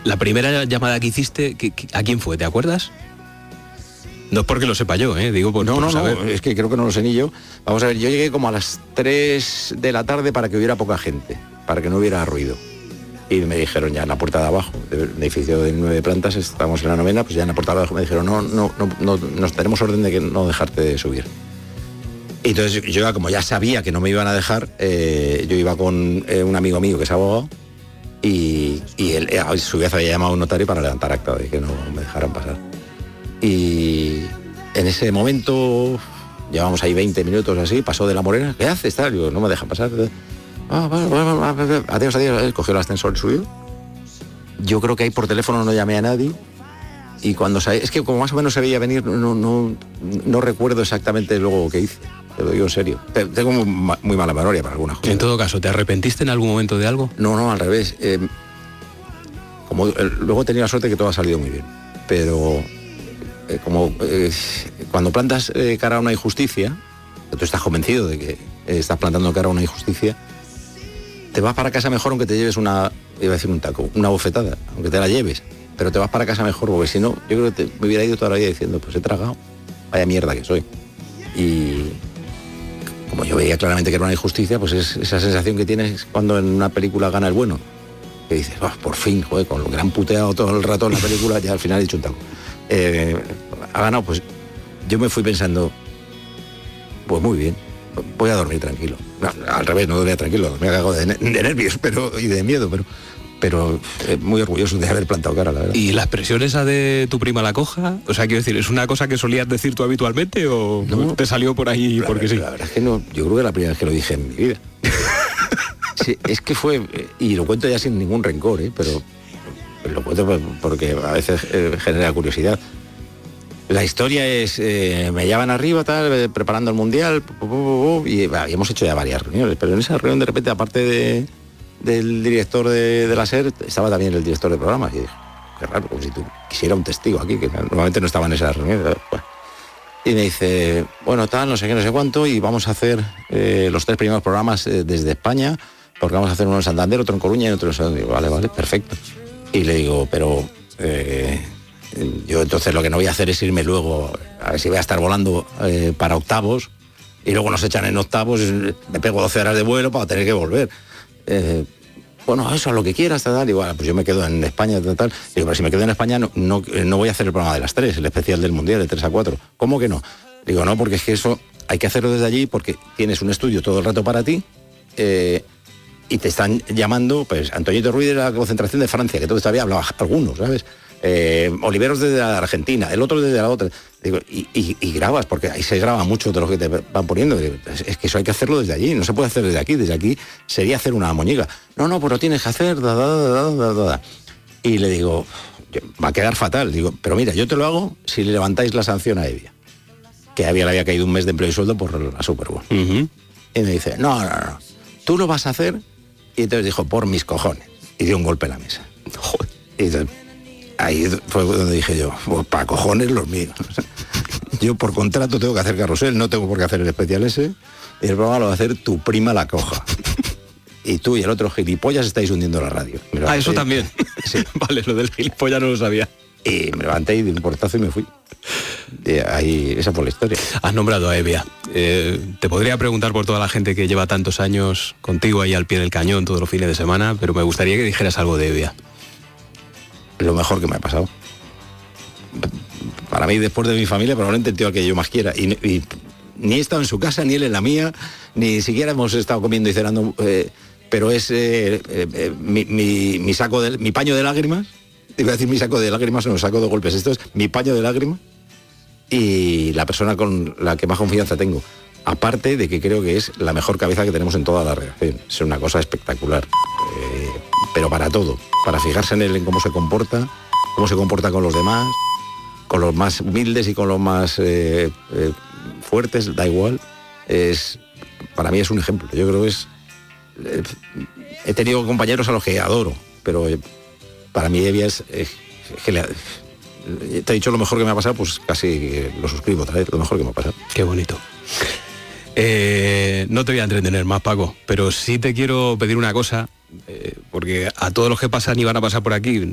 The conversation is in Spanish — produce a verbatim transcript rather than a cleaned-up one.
La primera llamada que hiciste, ¿a quién fue? ¿Te acuerdas? No es porque lo sepa yo, ¿eh? Digo por, no, por no, saber. no, es que creo que no lo sé ni yo. Vamos a ver, yo llegué como a las tres de la tarde para que hubiera poca gente, para que no hubiera ruido. Y me dijeron ya en la puerta de abajo, de un edificio de nueve plantas, estábamos en la novena, pues ya en la puerta de abajo me dijeron, no, no, no, no nos tenemos orden de que no dejarte de subir. Y entonces yo, como ya sabía que no me iban a dejar, eh, yo iba con eh, un amigo mío que es abogado, y, y él a su vez había llamado a un notario para levantar acta de que no me dejaran pasar. Y en ese momento, llevamos ahí veinte minutos así, pasó de la Morena, ¿qué haces? Tal? Digo, no me dejan pasar. Ah, vale, vale, vale, adiós, adiós. Él cogió el ascensor, subió. Yo creo que ahí por teléfono no llamé a nadie. Y cuando salí, es que como más o menos se veía venir, no, no, no recuerdo exactamente luego qué hice. Te lo digo en serio. Tengo muy, muy mala memoria para algunas cosas. En todo caso, ¿te arrepentiste en algún momento de algo? No, no, al revés. Eh, como eh, luego he tenido la suerte que todo ha salido muy bien. Pero eh, como eh, cuando plantas eh, cara a una injusticia, tú estás convencido de que eh, estás plantando cara a una injusticia, te vas para casa mejor aunque te lleves una, iba a decir un taco, una bofetada, aunque te la lleves, pero te vas para casa mejor, porque si no, yo creo que te, me hubiera ido toda la vida diciendo, pues he tragado, vaya mierda que soy. Y como yo veía claramente que era una injusticia, pues es esa sensación que tienes cuando en una película gana el bueno, que dices, oh, por fin, joder, con lo que han puteado todo el rato en la película, ya al final he dicho un taco. Eh, ha ganado, pues yo me fui pensando, pues muy bien, voy a dormir tranquilo. No, al revés, no dormía tranquilo, me cago de, de nervios pero, y de miedo, pero, pero eh, muy orgulloso de haber plantado cara, la verdad. ¿Y la expresión esa de tu prima la coja? O sea, quiero decir, ¿es una cosa que solías decir tú habitualmente o no, te salió por ahí la porque verdad, sí? La verdad es que no, yo creo que es la primera vez que lo dije en mi vida. Sí, es que fue, y lo cuento ya sin ningún rencor, ¿eh? pero lo cuento porque a veces eh, genera curiosidad. La historia es, eh, me llevan arriba, tal, eh, preparando el Mundial, pu, pu, pu, pu, y bah, hemos hecho ya varias reuniones, pero en esa reunión de repente, aparte de, del director de, de la SER, estaba también el director de programas, y dije, qué raro, como si tú quisiera un testigo aquí, que normalmente no estaba en esa reunión. Bueno. Y me dice, bueno, tal, no sé qué, no sé cuánto, y vamos a hacer eh, los tres primeros programas eh, desde España, porque vamos a hacer uno en Santander, otro en Coruña y otro en Santander. Digo, vale, vale, perfecto. Y le digo, pero... Eh, yo entonces lo que no voy a hacer es irme luego, a ver si voy a estar volando eh, para octavos y luego nos echan en octavos, me pego doce horas de vuelo para tener que volver. Eh, bueno, eso es lo que quieras, tal, y bueno, pues yo me quedo en España, tal, tal. Digo, pero si me quedo en España no, no, no voy a hacer el programa de las tres, el especial del Mundial, de tres a cuatro. ¿Cómo que no? Digo, no, porque es que eso hay que hacerlo desde allí porque tienes un estudio todo el rato para ti, eh, y te están llamando, pues, Antoñito Ruiz de la concentración de Francia, que entonces todavía hablaba algunos, ¿sabes? Eh, Oliveros desde la Argentina, el otro desde la otra. Digo, y, y, y grabas, porque ahí se graba mucho de lo que te van poniendo. Digo, es, es que eso hay que hacerlo desde allí, no se puede hacer desde aquí. Desde aquí sería hacer una moñiga. No, no, pues lo tienes que hacer. Da, da, da, da, da, da. Y le digo, va a quedar fatal. Digo, pero mira, yo te lo hago si le levantáis la sanción a Evia, que a Evia le había caído un mes de empleo y sueldo por la Super Bowl. Uh-huh. Y me dice, no, no, no, tú lo vas a hacer. Y entonces dijo, por mis cojones. Y dio un golpe en la mesa. Joder. Y entonces, ahí fue donde dije yo, pues para cojones los míos. Yo por contrato tengo que hacer carrusel, no tengo por qué hacer el especial ese, y el programa lo va a hacer tu prima la coja. Y tú y el otro gilipollas estáis hundiendo la radio. Ah, levanté, eso también. Sí. Vale, lo del gilipollas no lo sabía. Y me levanté y de un portazo y me fui. Y ahí, esa fue la historia. Has nombrado a Evia. Eh, te podría preguntar por toda la gente que lleva tantos años contigo ahí al pie del cañón todos los fines de semana, pero me gustaría que dijeras algo de Evia. Lo mejor que me ha pasado. Para mí, después de mi familia, probablemente el tío al que yo más quiera. Y, y ni he estado en su casa, ni él en la mía, ni siquiera hemos estado comiendo y cenando, eh, pero es eh, eh, mi, mi, mi saco de, mi paño de lágrimas. Iba a decir mi saco de lágrimas, no, saco de golpes. Esto es mi paño de lágrimas y la persona con la que más confianza tengo. Aparte de que creo que es la mejor cabeza que tenemos en toda la redacción. Es una cosa espectacular. Eh, pero para todo. Para fijarse en él, en cómo se comporta, cómo se comporta con los demás, con los más humildes y con los más eh, eh, fuertes, da igual. Es, para mí es un ejemplo. Yo creo que es... Eh, he tenido compañeros a los que adoro, pero eh, para mí Evia es... Eh, es que le, te he dicho lo mejor que me ha pasado, pues casi lo suscribo otra vez, lo mejor que me ha pasado. Qué bonito. Eh, no te voy a entretener más, Paco, pero sí te quiero pedir una cosa, eh, porque a todos los que pasan y van a pasar por aquí